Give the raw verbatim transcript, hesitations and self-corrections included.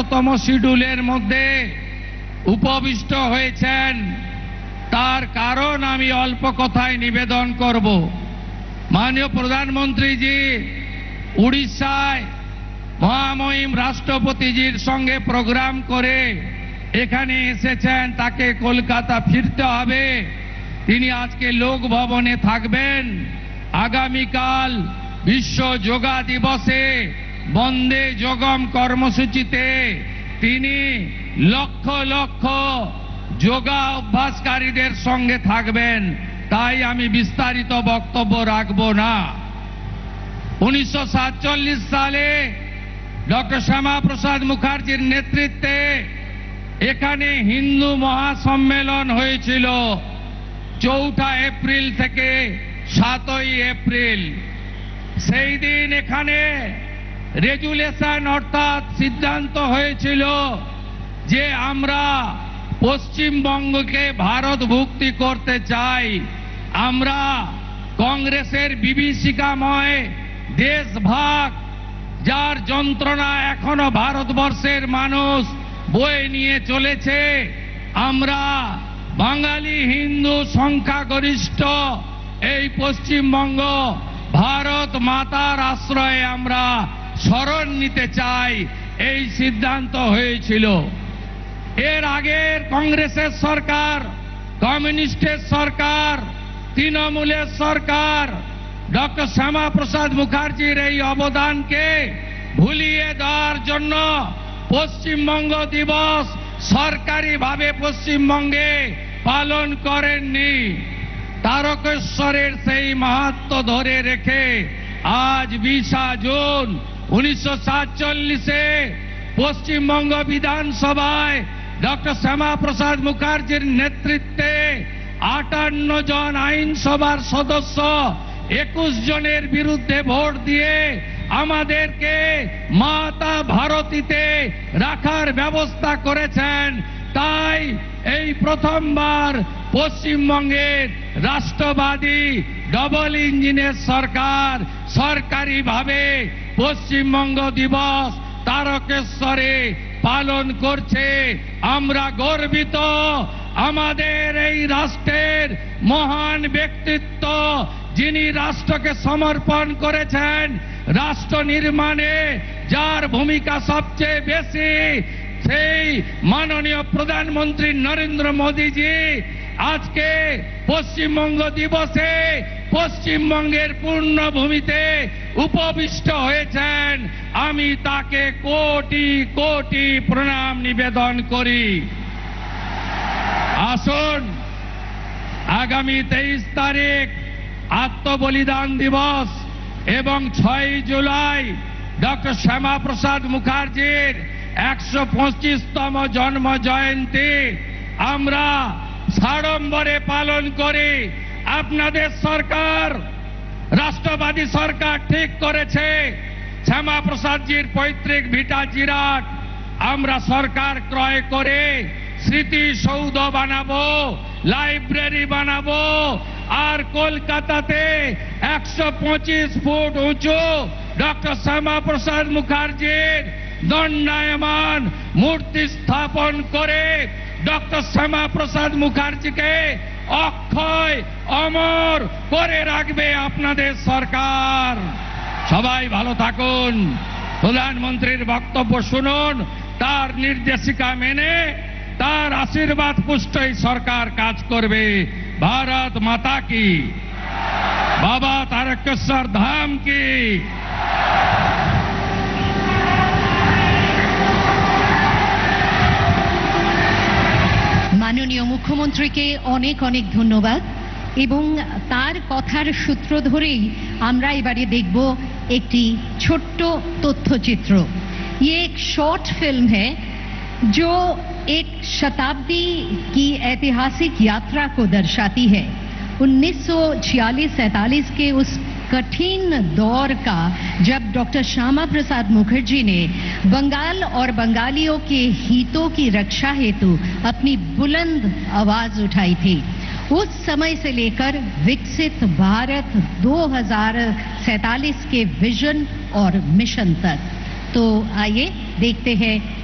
এগারোতম শিডিউলের মধ্যে উপবিষ্ট হয়েছেন, তার কারণ আমি অল্প কথায় নিবেদন করব। মাননীয় প্রধানমন্ত্রীজি উড়িষ্যায় মহামহিম রাষ্ট্রপতিজির সঙ্গে প্রোগ্রাম করে এখানে এসেছেন, তাকে কলকাতা ফিরতে হবে। তিনি আজকে লোক ভবনে থাকবেন। আগামীকাল বিশ্ব যোগা দিবসে বন্দে যোগম কর্মসূচিতে তিনি লক্ষ লক্ষ যোগা অভ্যাসকারীদের সঙ্গে থাকবেন। তাই আমি বিস্তারিত বক্তব্য রাখব না। উনিশশো সাতচল্লিশ সালে ডক্টর শ্যামাপ্রসাদ মুখার্জির নেতৃত্বে এখানে হিন্দু মহাসম্মেলন হয়েছিল চৌঠা এপ্রিল থেকে সাতই এপ্রিল। সেই দিন এখানে রেজুলেশন অর্থাৎ সিদ্ধান্ত হয়েছিল যে আমরা পশ্চিমবঙ্গকে ভারতভুক্তি করতে চাই। আমরা কংগ্রেসের বিভীষিকাময় দেশভাগ, যার যন্ত্রণা এখনো ভারতবর্ষের মানুষ বয়ে নিয়ে চলেছে, আমরা বাঙালি হিন্দু সংখ্যাগরিষ্ঠ এই পশ্চিমবঙ্গ ভারত মাতার আশ্রয়ে আমরা শরণ নিতে চাই, এই সিদ্ধান্ত হয়েছিল। এর আগের কংগ্রেসের সরকার, কমিউনিস্টের সরকার, তৃণমূলের সরকার ডক্টর শ্যামাপ্রসাদ মুখার্জির এই অবদানকে ভুলিয়ে দেওয়ার জন্য পশ্চিমবঙ্গ দিবস সরকারিভাবে পশ্চিমবঙ্গে পালন করেননি। তারকেশ্বরের সেই মাহাত্ম্য ধরে রেখে আজ বিশে জুন উনিশশো সাতচল্লিশে পশ্চিমবঙ্গ বিধানসভায় ডক্টর শ্যামাপ্রসাদ মুখার্জির নেতৃত্বে আটান্ন জন আইনসভার সদস্য একুশ জনের বিরুদ্ধে ভোট দিয়ে আমাদেরকে মাতা ভারতীতে রাখার ব্যবস্থা করেছেন। তাই এই প্রথমবার পশ্চিমবঙ্গের রাষ্ট্রবাদী ডবল ইঞ্জিনের সরকার সরকারিভাবে পশ্চিমবঙ্গ দিবস তারকেশ্বরে পালন করছে। আমরা গর্বিত। আমাদের এই রাষ্ট্রের মহান ব্যক্তিত্ব, যিনি রাষ্ট্রকে সমর্পণ করেছেন, রাষ্ট্র নির্মাণে যার ভূমিকা সবচেয়ে বেশি, সেই মাননীয় প্রধানমন্ত্রী নরেন্দ্র মোদীজি আজকে পশ্চিমবঙ্গ দিবসে পশ্চিমবঙ্গের পূর্ণভূমিতে উপবিষ্ট হয়েছেন। আমি তাকে কোটি কোটি প্রণাম নিবেদন করি। আসুন, আগামী তেইশ তারিখ আত্মবলিদান দিবস এবং ছয় জুলাই ডক্টর শ্যামাপ্রসাদ মুখার্জির একশো পঁচিশতম জন্ম জয়ন্তী আমরা সাড়ম্বরে পালন করি। আপনাদের সরকার, রাষ্ট্রবাদী সরকার ঠিক করেছে শ্যামাপ্রসাদজির পৈতৃক ভিটা জিরাট আমরা সরকার ক্রয় করে স্মৃতিসৌধ বানাবো, লাইব্রেরি বানাবো, আর কলকাতাতে একশো পঁচিশ ফুট উঁচু ডক্টর শ্যামাপ্রসাদ মুখার্জির দণ্ডায়মান মূর্তি স্থাপন করে ডক্টর শ্যামাপ্রসাদ মুখার্জিকে অক্ষয় অমর করে রাখবে আপনাদের সরকার। সবাই ভালো থাকুন। প্রধানমন্ত্রীর বক্তব্য শুনুন, তার নির্দেশিকা মেনে তার আশীর্বাদ পুষ্টই সরকার কাজ করবে। ভারত মাতা কি, বাবা তারকেশ্বর ধাম কি। মাননীয় মুখ্যমন্ত্রীকে অনেক অনেক ধন্যবাদ। এবং তার কথার সূত্র ধরেই আমরা এবারে দেখব একটি ছোট্ট তথ্যচিত্র। ये एक शॉर्ट फिल्म है जो एक शताब्दी की ऐतिहासिक यात्रा को दर्शाती है। उन्नीस सौ छियालीस सैतालीस के उस कठिन दौर का, जब डॉक्टर श्यामा प्रसाद मुखर्जी ने बंगाल और बंगालियों के हितों की रक्षा हेतु अपनी बुलंद आवाज उठाई थी। उस समय से लेकर विकसित भारत दो हजार सैतालीस के विजन और मिशन तक। तो आइए देखते हैं